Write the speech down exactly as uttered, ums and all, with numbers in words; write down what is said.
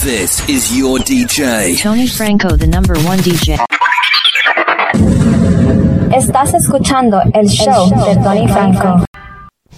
This is your D J, Tony Franco, the number one D J. Estás escuchando el show, el show de Tony Franco.